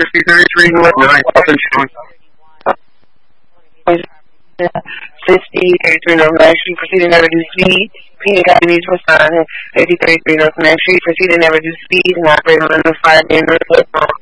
5033 North 9 Austin Street. 5033 North 9th Street, proceed to never do speed. Phoenix needs for sign 5033 North 9th Street, proceed to never do speed and operate on the 5 day